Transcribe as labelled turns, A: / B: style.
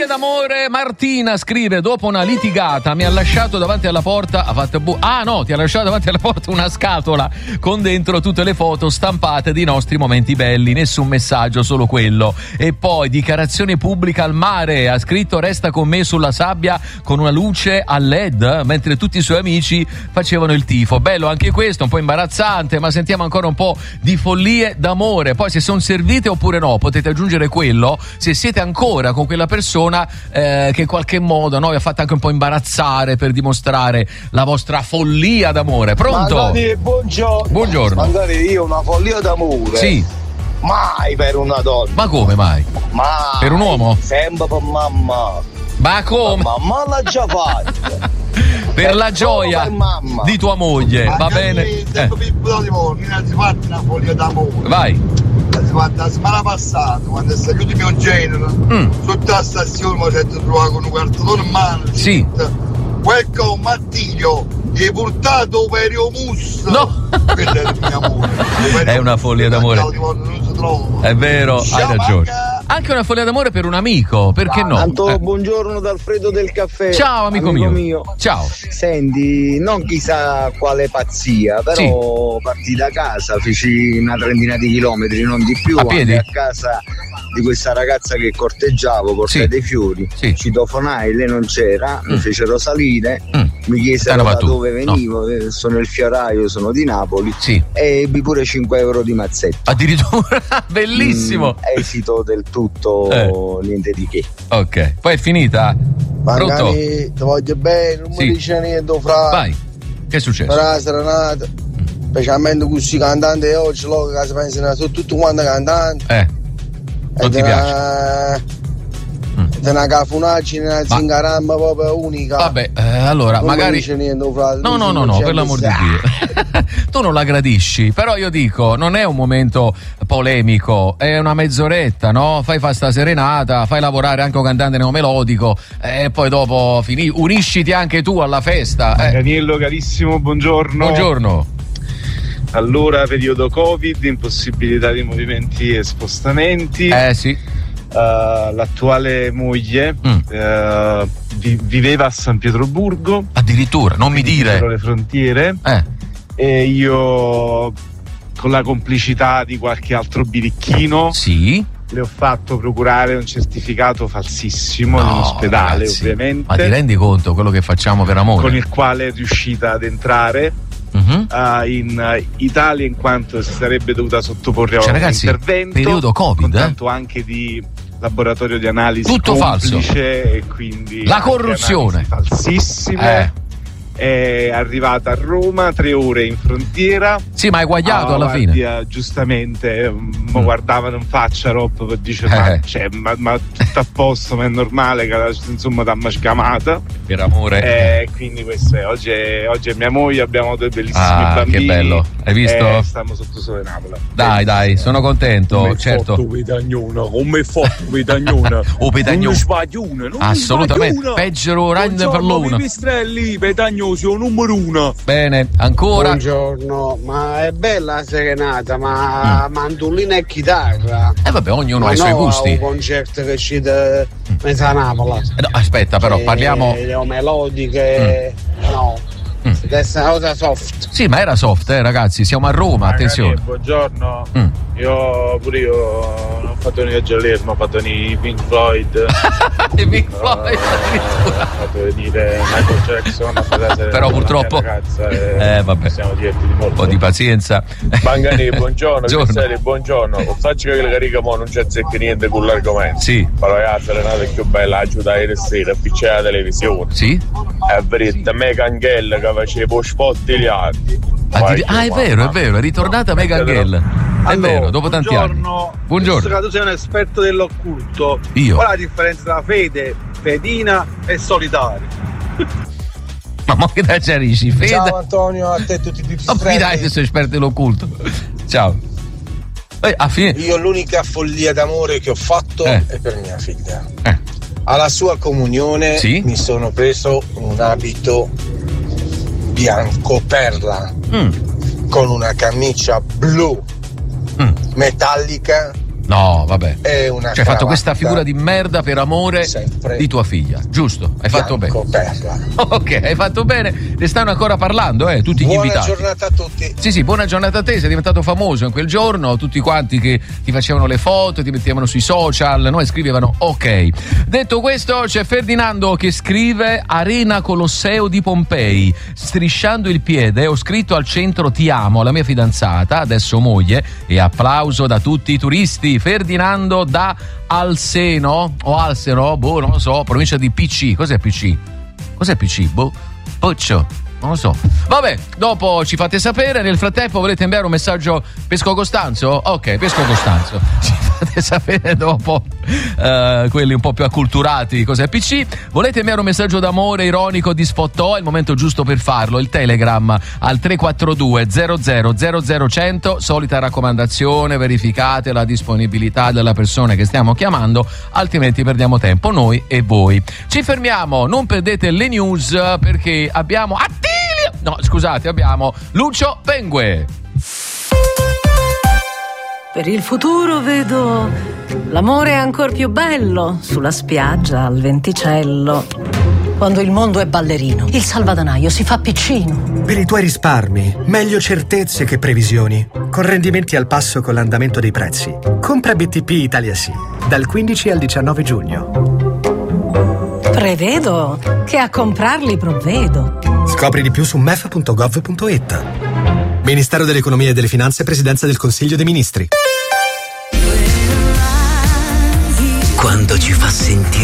A: d'amore. Martina scrive: dopo una litigata mi ha lasciato davanti alla porta, ti ha lasciato davanti alla porta una scatola con dentro tutte le foto stampate dei nostri momenti belli, nessun messaggio, solo quello. E poi dichiarazione pubblica al mare, ha scritto: resta con me sulla sabbia con una luce a LED, mentre tutti i suoi amici facevano il tifo. Bello anche questo, un po' imbarazzante, ma sentiamo ancora un po' di follie d'amore. Poi se sono servite oppure no, potete aggiungere quello se siete ancora con quella persona che in qualche modo vi ha fatto anche un po' imbarazzare per dimostrare la vostra follia d'amore. Pronto?
B: Magari, buongiorno. Magari io una follia d'amore.
A: Sì.
B: Mai per una donna.
A: Ma come mai?
B: Mai.
A: Per un uomo?
B: Sempre per mamma.
A: Ma come?
B: Mamma l'ha già fatta.
A: Per la gioia di tua moglie, va bene?
B: Innanzi fatti una foglia d'amore.
A: Vai.
B: La settimana passata, quando è stato il mio genere, sotto la stazione mi ho trovato con un cartone in mano.
A: Sì.
B: Welcome Mattilio, mi hai portato Perio Mus.
A: No.
B: Quello è il mio amore.
A: È una follia d'amore.
B: Non si trova.
A: È vero, hai ragione. Anche una follia d'amore per un amico, perché no?
B: Tanto buongiorno da Alfredo del caffè.
A: Ciao amico mio. Ciao.
B: Senti, non chissà quale pazzia, però partì da casa, feci una trentina di chilometri, non di più,
A: a piedi?
B: a casa di questa ragazza che corteggiavo, portai dei fiori, citofonai, lei non c'era, mi fecero salire, mi chiesero da dove venivo, sono il fioraio, sono di Napoli, e ebbi pure 5 euro di mazzetto.
A: Addirittura, bellissimo.
B: Esito del tutto, niente di che.
A: Ok, poi è finita? Pronto?
B: Ti voglio bene, non mi dice niente, fra.
A: Vai, che è successo?
B: Per la serenata, specialmente questi cantanti oggi, che si pensano, sono tutti quanti cantanti.
A: Non ti piace?
B: È una cafunaggine, una zingaramba proprio unica.
A: Vabbè, allora
B: non
A: magari.
B: Non dice niente, fra.
A: No, per l'amor di Dio. Tu non la gradisci, però io dico, non è un momento polemico, è una mezz'oretta, no? Fai sta serenata, fai lavorare anche un cantante neomelodico e poi dopo unisciti anche tu alla festa.
C: Daniello carissimo, buongiorno.
A: Buongiorno.
C: Allora, periodo Covid, impossibilità di movimenti e spostamenti.
A: Sì.
C: L'attuale moglie viveva a San Pietroburgo.
A: Addirittura, non mi dire.
C: Le frontiere. E io, con la complicità di qualche altro birichino, le ho fatto procurare un certificato falsissimo in un ospedale, ragazzi, ovviamente.
A: Ma ti rendi conto quello che facciamo per amore?
C: Con il quale è riuscita ad entrare in Italia, in quanto si sarebbe dovuta sottoporre a un intervento.
A: Periodo Covid,
C: con tanto anche di laboratorio di analisi
A: tutto
C: complice,
A: falso,
C: e quindi
A: la corruzione
C: falsissime. È arrivata a Roma, 3 ore in frontiera.
A: Sì, ma hai guagliato alla fine.
C: Giustamente, mi guardavano in faccia Rob per dire ma tutto a posto, ma è normale che insomma t'ha scamata.
A: Per amore.
C: Quindi questo è. Oggi è mia moglie, abbiamo 2 bellissimi bambini.
A: Che bello, hai visto?
C: Stiamo sotto sole Napoli.
A: Dai, sono contento, certo.
B: Come fatto pedagnona?
A: O pedagnone.
B: Non sbaglione, non
A: assolutamente. Peggio ragno per l'una.
B: Pipistrelli, pedagnone numero 1.
A: Bene, ancora.
B: Buongiorno, ma è bella la serenata, ma mandolina e chitarra.
A: Vabbè, ognuno ha i suoi gusti.
B: Un concerto che ci da mezza a Napoli.
A: No, aspetta, però parliamo.
B: Le melodiche, no. Deve essere una cosa soft.
A: Sì, ma era soft, ragazzi. Siamo a Roma, attenzione.
C: Buongiorno. Io non ho fatto un viaggio all'Ermo, ho fatto i Pink Floyd.
A: I Pink Floyd
C: ho fatto venire Michael Jackson.
A: Però purtroppo vabbè,
C: siamo divertiti molto.
A: Un po' di pazienza.
D: Bangani, buongiorno. Faccio che la carica mo non c'è zecca niente con l'argomento.
A: Sì.
D: Però la serenata è più bella, aiuta ieri sera, piccare la televisione.
A: Sì.
D: È vero, Megan Gell che faceva spot gli altri.
A: È vero, è ritornata Megan Gell. È vero, dopo tanti anni. Buongiorno.
E: Tu sei un esperto dell'occulto.
A: Io?
E: Qual è la differenza tra fede, fedina e solitaria?
A: Ma che da c'erici?
B: Ciao Antonio, a te tutti i pipistrelli.
A: Dai, che sei esperto dell'occulto. Ciao.
B: Io l'unica follia d'amore che ho fatto è per mia figlia. Alla sua comunione mi sono preso un abito bianco perla con una camicia blu metallica
A: No, vabbè.
F: È una
A: hai fatto questa figura di merda per amore di tua figlia, giusto? Hai fatto bene.
F: Perla.
A: Ok, hai fatto bene. Ne stanno ancora parlando, tutti gli invitati.
F: Buona giornata a tutti.
A: Sì, buona giornata a te. Sei diventato famoso in quel giorno. Tutti quanti che ti facevano le foto, ti mettevano sui social, no? E scrivevano ok. Detto questo, c'è Ferdinando che scrive: Arena Colosseo di Pompei. Strisciando il piede ho scritto al centro ti amo alla mia fidanzata, adesso moglie, e applauso da tutti i turisti. Ferdinando da Alseno o Alseno, non lo so, provincia di PC. Cos'è PC? Poccio, non lo so. Vabbè, dopo ci fate sapere. Nel frattempo volete inviare un messaggio Pesco Costanzo? Ok, Pesco Costanzo. Ci fate sapere dopo, quelli un po' più acculturati, cos'è PC. Volete inviare un messaggio d'amore ironico di sfottò? È il momento giusto per farlo. Il Telegram al 342 00 100. Solita raccomandazione: verificate la disponibilità della persona che stiamo chiamando, altrimenti perdiamo tempo noi e voi. Ci fermiamo, non perdete le news perché abbiamo abbiamo Lucio Pengue.
G: Per il futuro vedo l'amore ancor più bello sulla spiaggia al venticello. Quando il mondo è ballerino, il salvadanaio si fa piccino.
H: Per i tuoi risparmi, meglio certezze che previsioni. Con rendimenti al passo con l'andamento dei prezzi. Compra BTP Italia Sì, dal 15 al 19 giugno.
G: Prevedo che a comprarli provvedo.
H: Scopri di più su mef.gov.it. Ministero dell'Economia e delle Finanze, Presidenza del Consiglio dei Ministri.
I: Quando ci fa sentire